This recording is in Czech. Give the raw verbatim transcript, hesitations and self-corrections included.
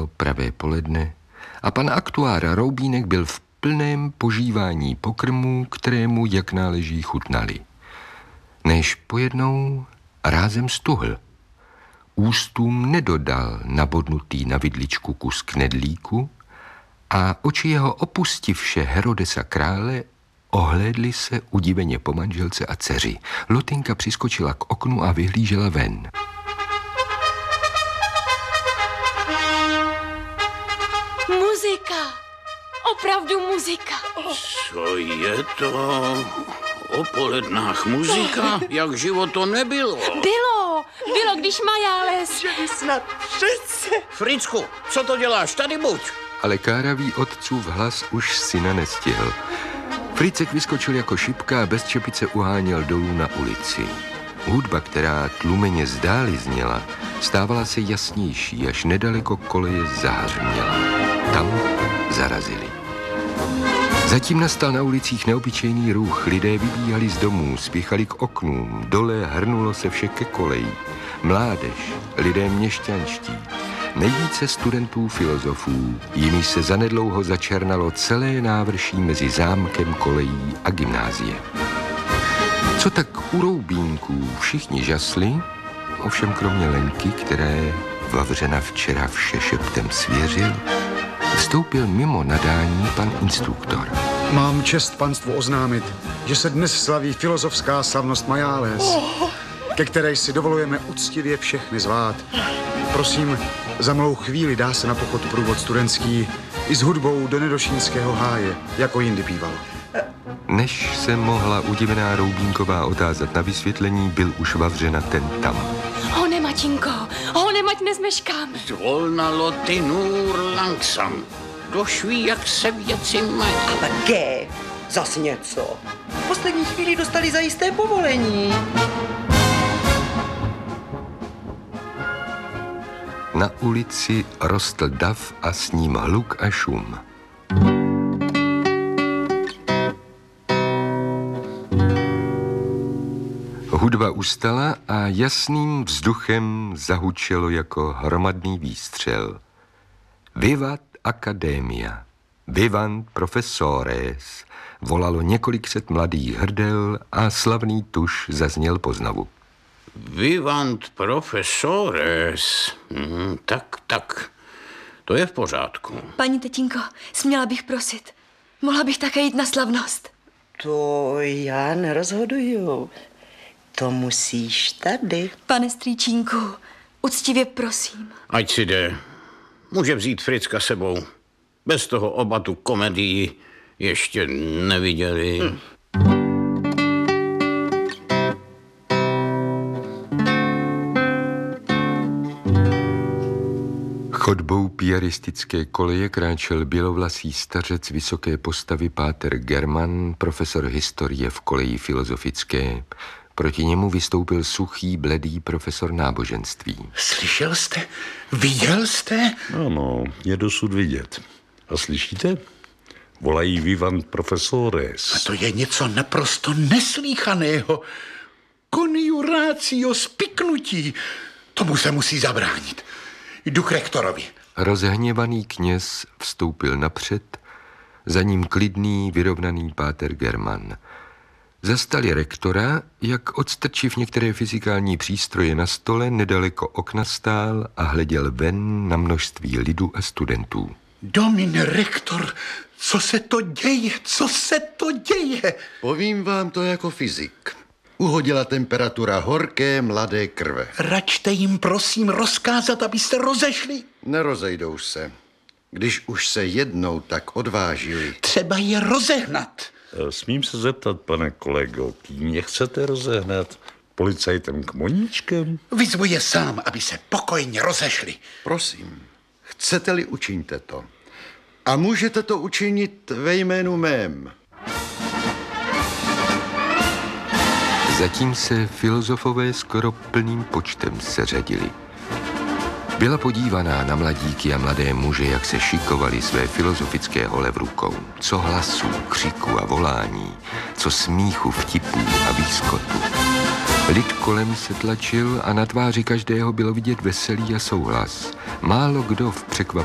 Bylo pravé poledne a pan aktuár Roubínek byl v plném požívání pokrmů, kterému jak náleží chutnali. Než pojednou rázem stuhl. Ústům nedodal nabodnutý na vidličku kus knedlíku a oči jeho opustivše Herodesa krále ohlédli se udiveně po manželce a dceři. Lotinka přiskočila k oknu a vyhlížela ven. Muzika! Opravdu muzika! Co je to? O polednách muzika? Jak živo to nebylo? Bylo! Bylo, když Majáles... Že by snad přece... Fricku, co to děláš? Tady buď! Ale káravý otcův hlas už syna nestihl. Fricek vyskočil jako šipka a bez čepice uháněl dolů na ulici. Hudba, která tlumeně zdáli zněla, stávala se jasnější, až nedaleko koleje zahařměla. Tam zarazili. Zatím nastal na ulicích neobyčejný ruch. Lidé vybíhali z domů, spěchali k oknům, dole hrnulo se vše ke koleji. Mládež, lidé měšťanští, nejvíce studentů filozofů, jimi se zanedlouho začernalo celé návrší mezi zámkem, kolejí a gymnázie. Co tak u Roubínků všichni žasli, ovšem kromě Lenky, které Vavřena včera vše šeptem svěřil, vstoupil mimo nadání pan instruktor. Mám čest panstvu oznámit, že se dnes slaví filozofská slavnost Majáles, ke které si dovolujeme uctivě všechny zvát. Prosím, za malou chvíli dá se na pochod průvod studentský i s hudbou do Nedošínského háje, jako jindy bývalo. Než se mohla udivená Roubínková otázat na vysvětlení, byl už Vavřena ten tam. Hone, mačinko, hone, mať nezmeškáme. Zvolna Lotinůr langsam. Došví, jak se věci mají. Ale G, zas něco. V poslední chvíli dostali zajisté povolení. Na ulici rostl dav a s ním hluk a šum. Hudba ustala a jasným vzduchem zahučelo jako hromadný výstřel. Vivat Academia, vivant professores, volalo několik set mladých hrdel a slavný tuš zazněl poznavu. Vivant professores. Hmm, tak, tak. To je v pořádku. Paní tetínko, směla bych prosit. Mohla bych také jít na slavnost. To já nerozhoduju. To musíš tady. Pane strýčínku, uctivě prosím. Ať si jde. Může vzít Fricka sebou. Bez toho oba tu komedii ještě neviděli. Hm. Chodbou piaristické koleje kráčel bělovlasý stařec vysoké postavy páter German, profesor historie v koleji filozofické. Proti němu vystoupil suchý, bledý profesor náboženství. Slyšel jste? Viděl jste? Ano, je dosud vidět. A slyšíte? Volají vivant professores. A to je něco naprosto neslýchaného. Conjuratio spiknutí. Tomu se musí zabránit. Jdu k rektorovi. Rozhněvaný kněz vstoupil napřed, za ním klidný, vyrovnaný páter German. Zastali rektora, jak odstrčiv některé fyzikální přístroje na stole, nedaleko okna stál a hleděl ven na množství lidu a studentů. Domine rektor, co se to děje? Co se to děje? Povím vám to jako fyzik. Uhodila temperatura horké mladé krve. Račte jim prosím rozkázat, aby se rozešli. Nerozejdou se. Když už se jednou tak odvážili. Třeba je rozehnat. Smím se zeptat, pane kolego, kým je chcete rozehnat? Policajtem k moníčkem? Vyzvu je sám, aby se pokojně rozešli. Prosím, chcete-li, učiňte to. A můžete to učinit ve jménu mém. Zatím se filozofové skoro plným počtem seřadili. Byla podívaná na mladíky a mladé muže, jak se šikovali své filozofické hole v rukou. Co hlasů, křiku a volání, co smíchu, vtipů a výskotu. Lid kolem se tlačil a na tváři každého bylo vidět veselý a souhlas. Málo kdo v překvapení